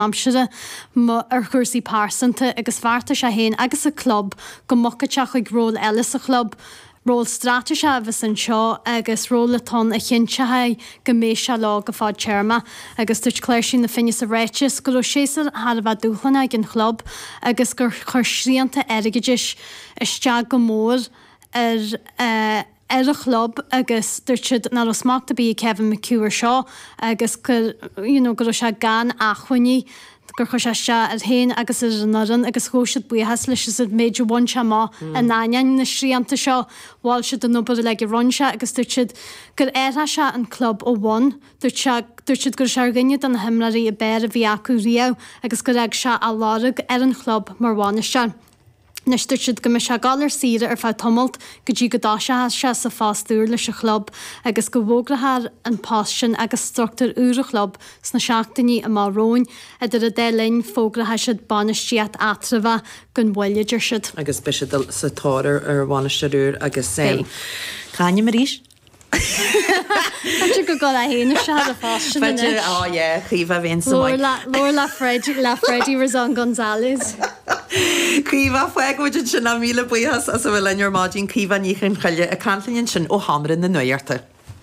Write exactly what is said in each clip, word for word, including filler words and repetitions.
amsire ar chuirsaí pásanta agus bharta se héin agus a club go mocateach ag ról eile a club. Ról strata se bheits an seo agus rólatón a chintethe go mééis se lá go fád teirma agus tuirt cléir sin na finne a réitis go séar had bh dúchanna gin club agus gur chuir sríanta aigeis iste go mór ar ar a club agus dúirt ná osachta bí Kevin McCúr seo agus gur gur se gan achuiní gur chu se se ar héin agus ar naran agus chóisiid buchas leis is méidir bhain se má a náin na sríanta seo bháil si den nubar le runse agus dúirtid gur éire se an club ó bhain dúirtid gur se gine an himraí a béir a bhí acu riamh agus gur ag se a láraigh ar an club mar bháine. Nes dúirtid go me se galar síre ar fá tomult go dtí go dáise se sa fástúr leis a club agus go bhógrathar an pásin agus struchttar úra club sna seachtaí a máróin a idir a délinn fógrathe siad banisteat atrabha gon bhaileidir siad. Agus be sa táir ar bhainisteúr agus sé. Chaine mar ríis? Faidir go go a héana se a fásin. Faidir á chuomh bhíon sa Lór le Freddy le Freddy Razan González. Cíomh foiigúidir sin na míle buchas as bhfuil lear mádín cíomh níchan chuile a canlainn sin ó hamran na nuirta.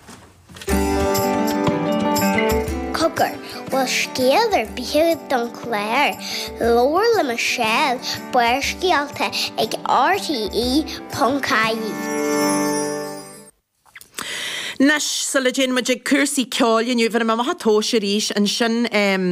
Cogur bhil scéalar bíú don chléir, lóir le mar sell buir scialta ag R T E Poncaí. Nes sa le dhéana muid ag cursaí ceáilinn bhar má ható sé ríis an sin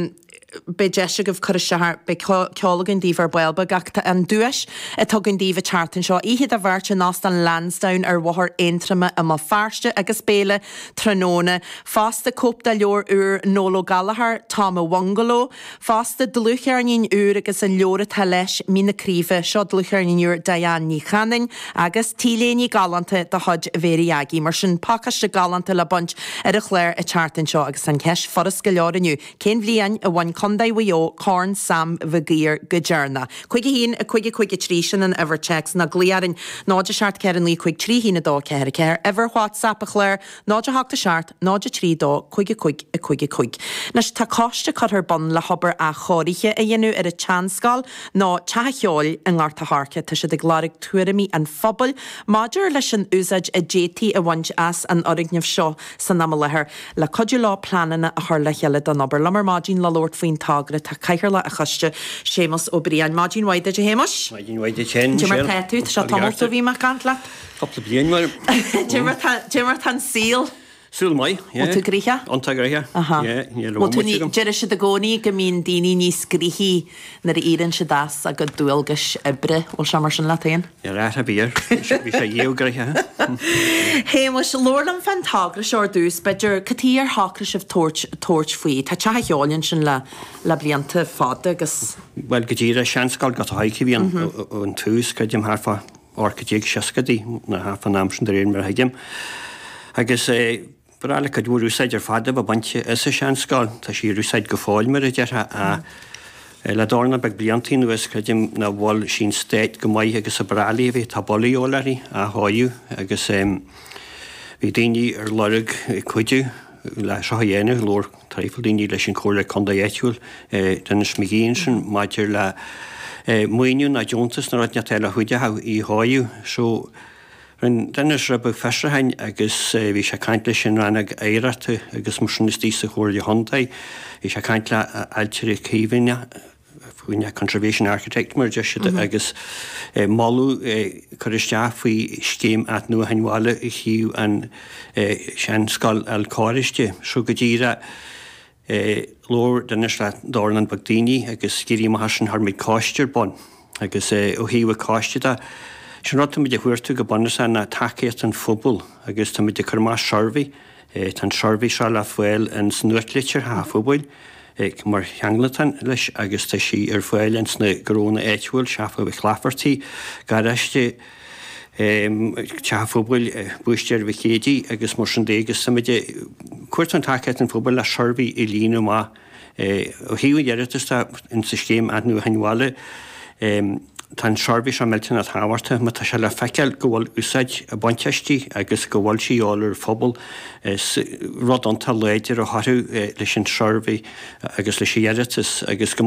be deise goh chu sehar be ceálagan díomhar bailba gachta an dúis a tugann díomh chartan seo. Iad a bhharrte nás an Lansdowne ar bhthar éintrama a má fearste agus béle tróna, fásta cóp de leor úr Nólo Gallagher, Táma Wangalo, fásta dlucharnín úr agus an leora tal leis mína críomh seo dlucharnín úr Diane ní Chanin agus tíléní galanta de hud bhéiriagi mar sin pacaiste galanta le bunt ar a chléir a chartan seo agus an ceis forras go leoraniu. Cén bhliain a bhain Condaí Wio, Corn Sam Vigir Gajarna. Cuigi hín a cuigi cuigi trí sin an Everchecks na gliarin náide seart cean lí cuig trí hína dó ceir ceir, Ever WhatsApp a chléir, náide hachta seart, náide trí dó, cuigi cuig a cuigi cuig. Nes tá costa chutar bon le hobar a choiriche a dhéanú ar a tseanscal ná tetheol an gáta harce tá si de glárig tuairimí an fphobal, Maidir leis an úsaid a J T a bhaint as an origneamh seo san am lethir le codú lá planana a thar le cheile don obair lamar mádín le Lord faoin tágra tá caiithir le a chuiste sémas ó bríon mádín waide de hémas? Mádín waide chéin. Dimar taitú se tomulta bhí mar gan le? Coppla bliain mar. Dimar tan síl? Súl mai, ie. O tu grícha? Onta grícha. Aha. Ie, ie, o tu ni, dyrra sydd y goni gymyn dini ni sgrihi na'r iran sydd as a gyd dwelgys ebre o siamar sy'n latin? Ie, rhaid a byr. Vi sa iew grícha. Hei, mwys, lor am fantagra sior dŵs, bedr cytu ar hacra sydd torch fwy, ta cha hiolion sy'n la, la blianta ffad agos? Wel, gyda'r siansgal gata haig i fi yn tŵs, gyda'n harfa orcydig siasgadi, na harfa namsyn dyr un mar haigim. Agus Brala cad bhú rúsaid ar fada ba bantse is a seanscal, tá sí rúsaid go fáil mar a deartha a le dárna beg bliantín nuas cadim na bhil sin stéit go mai agus a brala bhí tá bolí ólarí a háú agus bhí daoine ar lorig chuidú le se dhéanana lór tarífil daoine leis sin cóir le condaéitiúil den smigéon sin maidir le muoinú na Jonetas na ráitne teile chuide í háú so Ren dennis rubbe fesrahain agus vi se kaintle sin rannig eiratu agus mar sin istí a chóir i Hondaí vi se kaintle altri cívinne fúine conservation architect mar just agus malú chuiristeach faoi scéim at nu hainháile i chiú an sean scal al cáiriiste so go ddíra lór dennis le dánan bagdaoine agus scirí mar sin har mid cáistir bon agus ó híha cáiste Sin rata mid a chuirtu go bannas na takeíocht an fphobal agus tá mid a chur más seirbhí tan seirbhí se le foiil an snuirtlitir ha fphobal mar cheanglatan leis agus tá sí ar foiil an sna goróna éithúil seafa bh chhlafartaí gareiste teafhobal buisteir bh chédí agus mar sin dégus sa mid cuirt an takeíocht an fphobal le seirbhí i lína má ó híú dheirtasta in sa scéim adnú hainháile Tá seirbhí se milltain a táhairta, me tá se le feiceil go bhfuil úsáid a baintistí agus go bhfuil síálar fphobal rud an tal léidir a hathú leis an seirbhí agus leis dhéiritas agus go